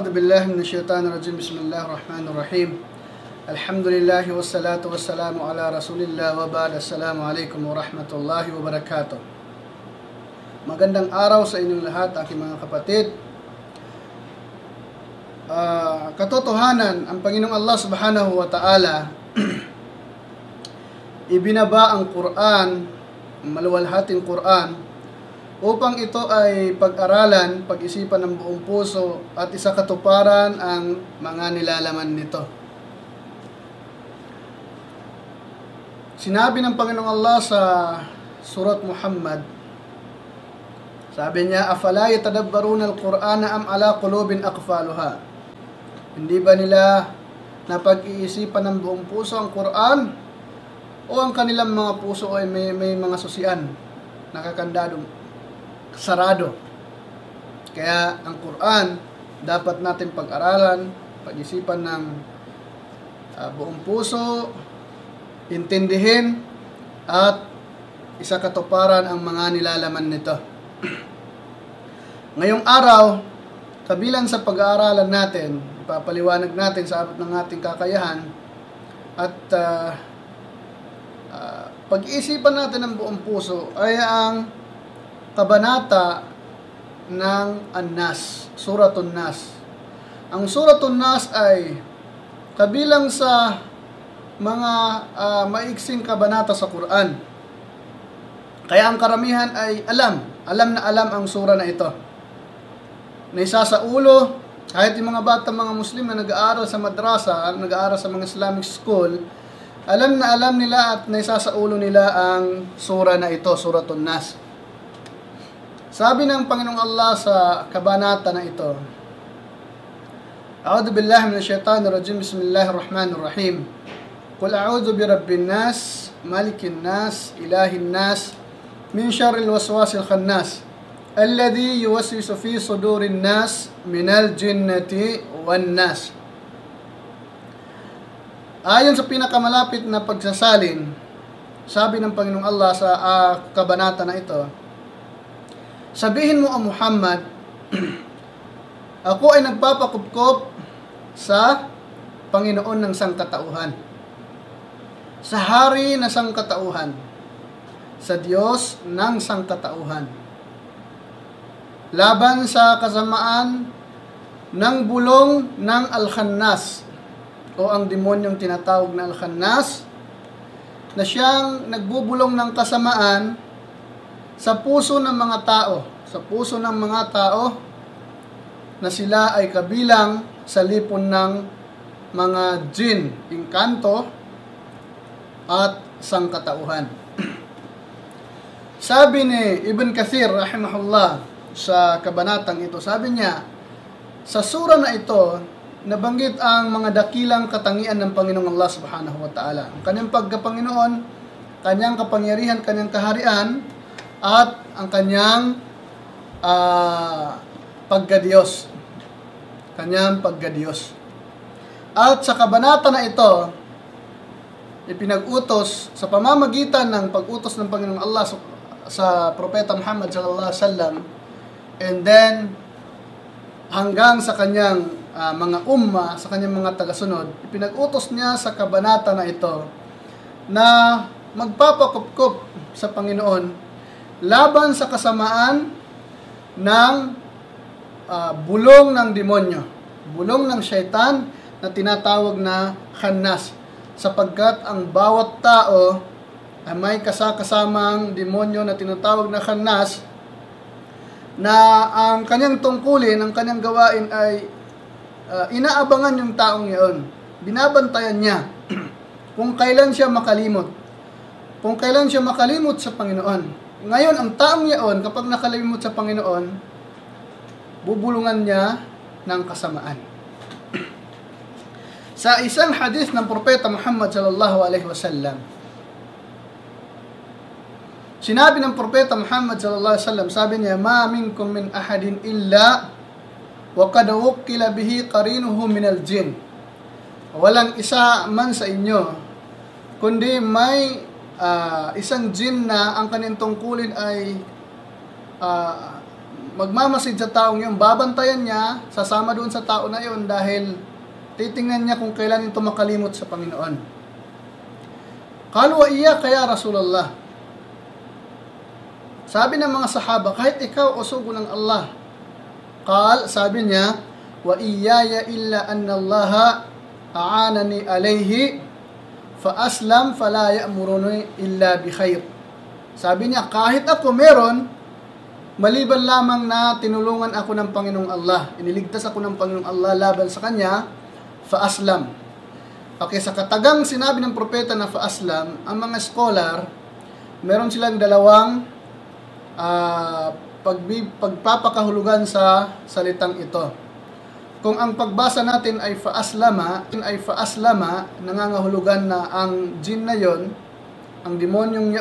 A'udzu billahi minasyaitonir rajim. Bismillahirrahmanirrahim. Alhamdulillah wassalatu wassalamu ala Rasulillah wa ba'd. Assalamualaikum warahmatullahi wabarakatuh. Magandang araw sa inyong lahat, aking mga kapatid. Katotohanan, ang Panginoong Allah Subhanahu wa Ta'ala ibinaba ang Quran, maluwalhating Quran, upang ito ay pag-aralan, pag-isipan ng buong puso at isakatuparan ang mga nilalaman nito. Sinabi ng Panginoong Allah sa Surat Muhammad, sabi niya, "Afala yatadabbaruna al-Qur'ana am ala qulubin aqfaluha?" Hindi ba nila napag-iisipan ng buong puso ang Quran o ang kanilang mga puso ay may mga susian, nakakandado, sarado? Kaya ang Quran dapat natin pag-aralan, pag-isipan ng buong puso, intindihin at isakatuparan ang mga nilalaman nito. Ngayong araw, kabilang sa pag-aaralan natin, ipapaliwanag natin sa abot ng ating kakayahan at pag-iisipan natin ng buong puso ay ang kabanata ng An-Nas, Suratun Nas. Ang Suratun Nas ay kabilang sa mga maiksing kabanata sa Quran. Kaya ang karamihan ay alam na alam ang sura na ito. Naisa sa ulo, kahit yung mga bata, mga Muslim na nag-aaral sa madrasa, nag-aaral sa mga Islamic school, alam na alam nila at naisa sa ulo nila ang sura na ito, Suratun Nas. Sabi ng Panginoong Allah sa kabanata na ito, A'udhu billahi minasyaitonir rajim. Bismillahirrahmanirrahim. Qul a'udhu birabbin nas, malikin nas, ilahin nas, min syarril waswasil khannas, alladhi yuwaswisu fi sudurin nas, minal jinnati wan nas. Ayon sa pinakamalapit na pagsasalin, sabi ng Panginoong Allah sa kabanata na ito, sabihin mo, O Muhammad, ako ay nagpapakupkop sa Panginoon ng sangkatauhan, sa hari na sangkatauhan, sa Diyos ng sangkatauhan, laban sa kasamaan ng bulong ng Al-Khannas, o ang demonyong tinatawag na Al-Khannas, na siyang nagbubulong ng kasamaan sa puso ng mga tao, na sila ay kabilang sa lipon ng mga jin, inkanto at sangkatauhan. Sabi ni Ibn Kathir rahimahullah sa kabanatang ito, sabi niya, sa sura na ito nabanggit ang mga dakilang katangian ng Panginoong Allah Subhanahu wa Ta'ala. Ang kanyang pagkapanginoon, kanyang kapangyarihan, kanyang kaharian, at ang kanyang pagkadiyos. At sa kabanata na ito, ipinag-utos sa pamamagitan ng pag-utos ng Panginoong Allah sa Propeta Muhammad sallallahu alaihi wasallam, and then hanggang sa kanyang mga umma, sa kanyang mga tagasunod, ipinag-utos niya sa kabanata na ito na magpapakupkup sa Panginoon laban sa kasamaan ng bulong ng demonyo, bulong ng syaitan na tinatawag na Khannas, sapagkat ang bawat tao ay may kasakasamang demonyo na tinatawag na Khannas, na ang kanyang tungkulin, ang kanyang gawain ay inaabangan yung taong iyon, binabantayan niya kung kailan siya makalimot, sa Panginoon. Ngayon, ang taong iyon, kapag nakalimot sa Panginoon, bubulungan niya ng kasamaan. Sa isang hadith ng Propeta Muhammad sallallahu alaihi wasallam, sinabi ng Propeta Muhammad sallallahu alaihi wasallam, sabi niya, "Ma minkum min ahadin illa wa qad wukkila bihi qarinuhu minal jin." Walang isa man sa inyo kundi may isang jin na ang kanyang tungkulin ay magmamasid sa taong yun, babantayan niya, sasama doon sa tao na yun dahil titingnan niya kung kailan ito makalimot sa Panginoon. Qalu wa iyyaka ya Rasulullah. Sabi ng mga sahaba, kahit ikaw o sugo ng Allah. Sabi niya, wa iyaya illa anna Allah a'anani alayhi fa aslam fala ya'muruni illa bi khair. Sabi niya, kahit ako meron, maliban lamang na tinulungan ako ng Panginoong Allah, iniligtas ako ng Panginoong Allah laban sa kanya, fa aslam. Okay, sa katagang sinabi ng propeta na fa aslam, ang mga scholar, meron silang dalawang pagpapakahulugan sa salitang ito. Kung ang pagbasa natin ay faaslama, nangangahulugan na ang jinn na yon, ang demonyong